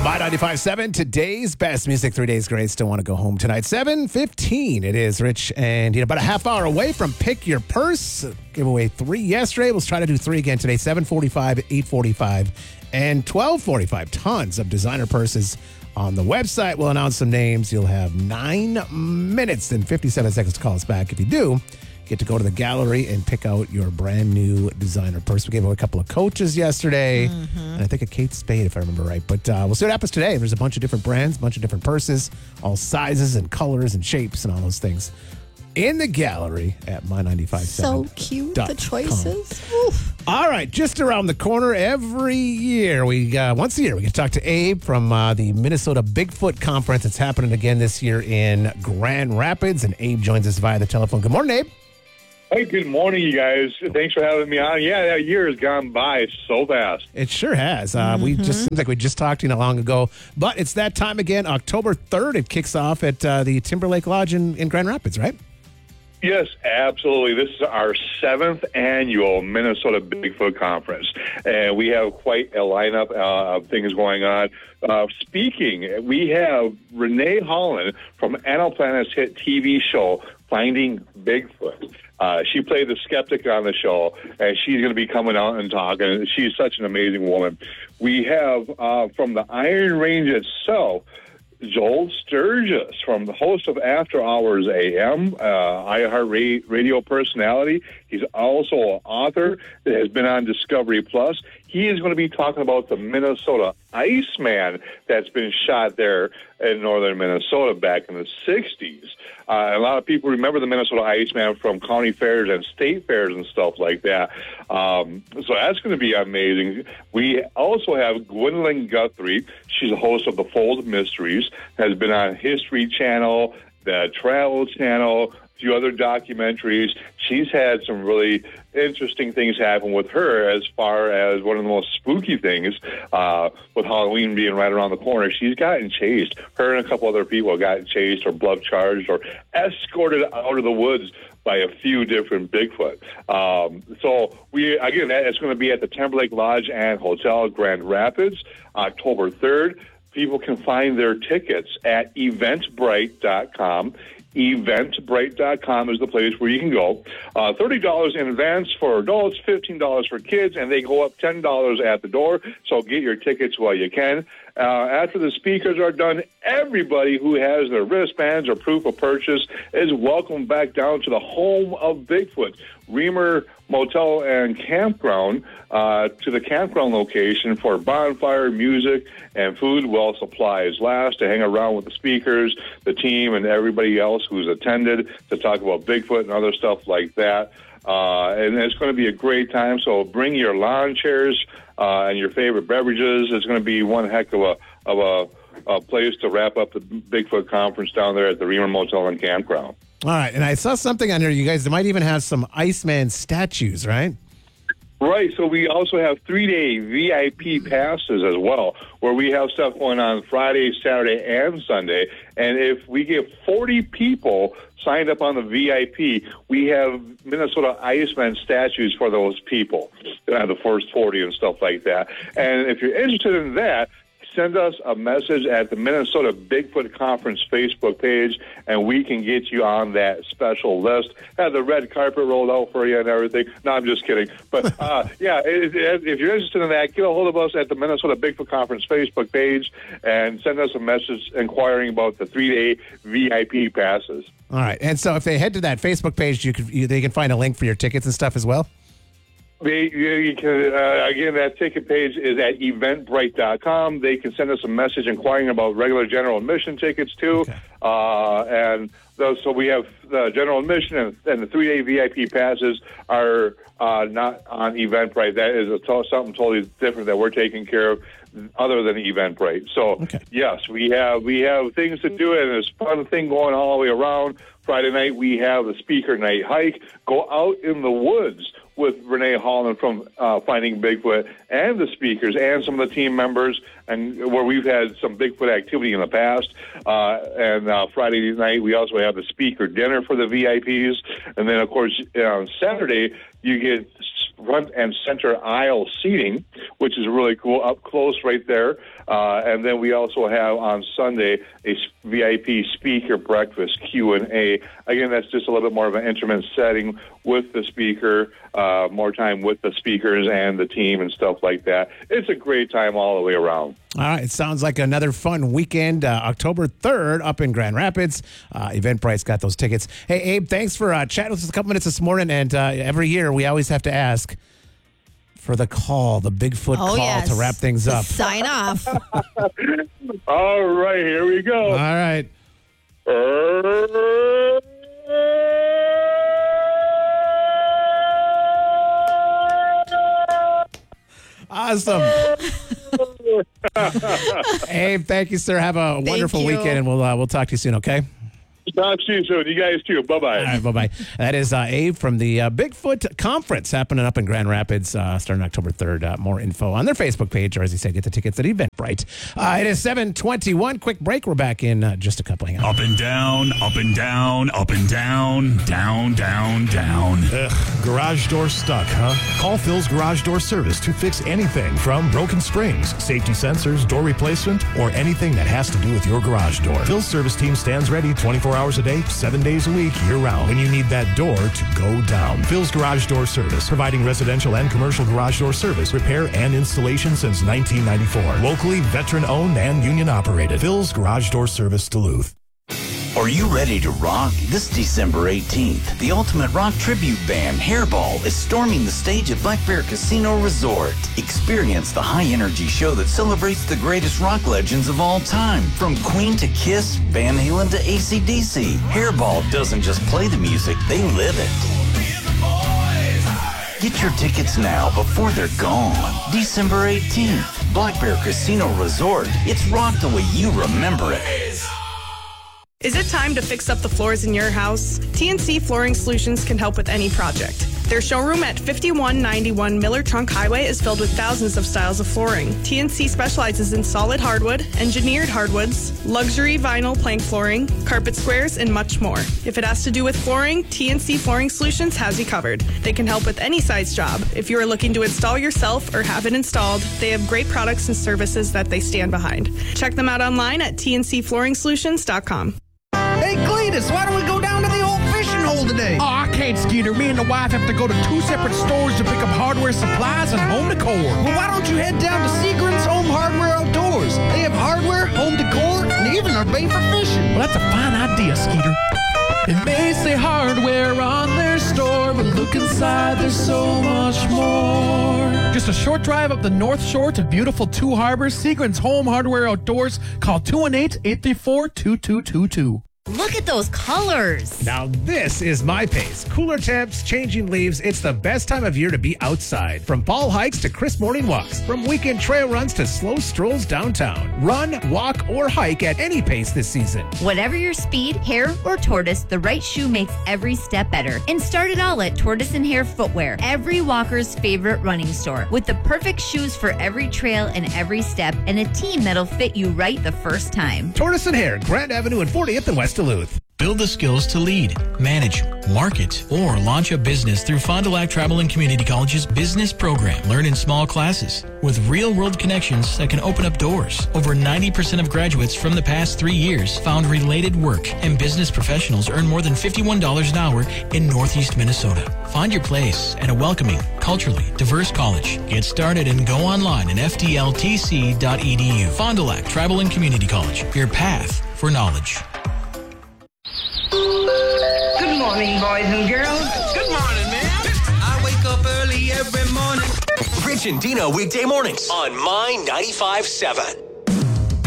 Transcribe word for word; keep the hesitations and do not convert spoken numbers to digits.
My ninety-five point seven, today's best music, three days great. Still want to go home tonight. seven fifteen, it is, Rich. And you know, about a half hour away from Pick Your Purse. Gave away three yesterday. We'll try to do three again today. seven forty-five, eight forty-five, and twelve forty-five. Tons of designer purses on the website. We'll announce some names. You'll have nine minutes and fifty-seven seconds to call us back. If you do, get to go to the gallery and pick out your brand new designer purse. We gave away a couple of coaches yesterday, mm-hmm. and I think a Kate Spade, if I remember right. But uh, we'll see what happens today. There's a bunch of different brands, a bunch of different purses, all sizes and colors and shapes and all those things in the gallery at my ninety-five point seven. So cute, the choices. Oof. All right, just around the corner every year, we uh, once a year, we get to talk to Abe from uh, the Minnesota Bigfoot Conference. It's happening again this year in Grand Rapids, and Abe joins us via the telephone. Good morning, Abe. Hey, good morning, you guys. Thanks for having me on. Yeah, that year has gone by so fast. It sure has. Uh, mm-hmm. We just seems like we just talked to you not long ago, but it's that time again. October third, it kicks off at uh, the Timberlake Lodge in, in Grand Rapids, right? Yes, absolutely. This is our seventh annual Minnesota Bigfoot Conference, and we have quite a lineup uh, of things going on. Uh, speaking, we have Renee Holland from Animal Planet's hit T V show, Finding Bigfoot. Uh, she played the skeptic on the show, and she's going to be coming out and talking. She's such an amazing woman. We have, uh, from the Iron Range itself, Joel Sturgis, from the host of After Hours A M, uh, iHeart Radio personality. He's also an author that has been on Discovery Plus. He is going to be talking about the Minnesota Iceman that's been shot there in northern Minnesota back in the sixties. Uh, a lot of people remember the Minnesota Iceman from county fairs and state fairs and stuff like that. Um, so that's going to be amazing. We also have Gwendolyn Guthrie. She's a host of The Fold Mysteries, has been on History Channel, the Travel Channel, a few other documentaries. She's had some really interesting things happen with her as far as one of the most spooky things uh, with Halloween being right around the corner. She's gotten chased. Her and a couple other people have gotten chased or bluff charged or escorted out of the woods by a few different Bigfoot. Um, so we again, it's going to be at the Timberlake Lodge and Hotel Grand Rapids, October third. People can find their tickets at eventbrite dot com. eventbrite dot com is the place where you can go. Uh, thirty dollars in advance for adults, fifteen dollars for kids, and they go up ten dollars at the door. So get your tickets while you can. Uh, after the speakers are done, everybody who has their wristbands or proof of purchase is welcome back down to the home of Bigfoot, Reamer Motel and Campground, uh, to the campground location for bonfire, music, and food while supplies last, to hang around with the speakers, the team, and everybody else who's attended to talk about Bigfoot and other stuff like that. Uh, and it's going to be a great time, so bring your lawn chairs uh, and your favorite beverages. It's going to be one heck of a of a, a place to wrap up the Bigfoot conference down there at the Reamer Motel and Campground. All right, and I saw something on here. You guys might even have some Iceman statues, right? Right, so we also have three-day V I P passes as well, where we have stuff going on Friday, Saturday, and Sunday. And if we get forty people signed up on the V I P, we have Minnesota Iceman statues for those people, uh, the first forty and stuff like that. And if you're interested in that, send us a message at the Minnesota Bigfoot Conference Facebook page, and we can get you on that special list. Have the red carpet rolled out for you and everything. No, I'm just kidding. But, uh, yeah, if, if you're interested in that, get a hold of us at the Minnesota Bigfoot Conference Facebook page and send us a message inquiring about the three-day V I P passes. All right. And so if they head to that Facebook page, you could, you, they can find a link for your tickets and stuff as well? They, you can, uh, again, that ticket page is at eventbrite dot com. They can send us a message inquiring about regular general admission tickets, too. Okay. Uh, and those, so we have the general admission and, and the three-day V I P passes are uh, not on Eventbrite. That is a to- something totally different that we're taking care of other than Eventbrite. So, okay. Yes, we have we have things to do, and there's a fun thing going all the way around. Friday night, we have the speaker night hike. Go out in the woods with Renee Holland from uh, Finding Bigfoot and the speakers and some of the team members, and where we've had some Bigfoot activity in the past. Uh, and uh, Friday night, we also have the speaker dinner for the V I Ps. And then, of course, on Saturday, you get front and center aisle seating, which is really cool, up close right there. Uh, and then we also have on Sunday a V I P speaker breakfast, Q and A. Again, that's just a little bit more of an intimate setting with the speaker, uh, more time with the speakers and the team and stuff like that. It's a great time all the way around. All right, it sounds like another fun weekend, uh, October third up in Grand Rapids. Uh, Eventbrite's got those tickets. Hey, Abe, thanks for uh, chatting with us a couple minutes this morning. And uh, every year we always have to ask for the call, the Bigfoot oh, call yes. to wrap things to up. Sign off. All right, here we go. All right. Awesome. Abe, thank you, sir. Have a Thank wonderful you. weekend, and we'll uh, we'll talk to you soon, okay? Talk to you soon. You guys too. Bye-bye. All right, bye-bye. That is uh, Abe from the uh, Bigfoot Conference happening up in Grand Rapids uh, starting October third. Uh, more info on their Facebook page, or as he said, get the tickets at Eventbrite. Uh, it is seven twenty-one. Quick break. We're back in uh, just a couple. Hang on. Up and down, up and down, up and down, down, down, down. Ugh, garage door stuck, huh? Call Phil's Garage Door Service to fix anything from broken springs, safety sensors, door replacement, or anything that has to do with your garage door. Phil's service team stands ready twenty-four hours a day, seven days a week, year-round, when you need that door to go down. Phil's Garage Door Service, providing residential and commercial garage door service, repair, and installation since nineteen ninety-four. Locally, veteran-owned and union-operated. Phil's Garage Door Service, Duluth. Are you ready to rock? This December eighteenth, the ultimate rock tribute band, Hairball, is storming the stage at Black Bear Casino Resort. Experience the high-energy show that celebrates the greatest rock legends of all time. From Queen to Kiss, Van Halen to A C D C, Hairball doesn't just play the music, they live it. Get your tickets now before they're gone. December eighteenth, Black Bear Casino Resort. It's rock the way you remember it. Is it time to fix up the floors in your house? T N C Flooring Solutions can help with any project. Their showroom at fifty-one ninety-one Miller Trunk Highway is filled with thousands of styles of flooring. T N C specializes in solid hardwood, engineered hardwoods, luxury vinyl plank flooring, carpet squares, and much more. If it has to do with flooring, T N C Flooring Solutions has you covered. They can help with any size job. If you are looking to install yourself or have it installed, they have great products and services that they stand behind. Check them out online at T N C flooring solutions dot com. Hey, Cletus, why don't we go down to the old fishing hole today? Oh, I can't, Skeeter. Me and the wife have to go to two separate stores to pick up hardware supplies and home decor. Well, why don't you head down to Seagram's Home Hardware Outdoors? They have hardware, home decor, and even are bait for fishing. Well, that's a fine idea, Skeeter. It may say hardware on their store, but look inside, there's so much more. Just a short drive up the North Shore to beautiful Two Harbors. Seagram's Home Hardware Outdoors. Call two one eight, eight three four, two two two two. Look at those colors. Now this is my pace. Cooler temps, changing leaves. It's the best time of year to be outside. From fall hikes to crisp morning walks. From weekend trail runs to slow strolls downtown. Run, walk, or hike at any pace this season. Whatever your speed, Hare, or Tortoise, the right shoe makes every step better. And start it all at Tortoise and Hare Footwear, every walker's favorite running store. With the perfect shoes for every trail and every step, and a team that'll fit you right the first time. Tortoise and Hare, Grand Avenue and fortieth and West Duluth. Build the skills to lead, manage, market, or launch a business through Fond du Lac Travel and Community College's business program. Learn in small classes with real-world connections that can open up doors. Over ninety percent of graduates from the past three years found related work, and business professionals earn more than fifty-one dollars an hour in Northeast Minnesota. Find your place at a welcoming, culturally diverse college. Get started and go online at f d l t c dot e d u. Fond du Lac Travel and Community College, your path for knowledge. Good morning, boys and girls. Good morning, man. I wake up early every morning. Rich and Dino weekday mornings on My ninety-five point seven.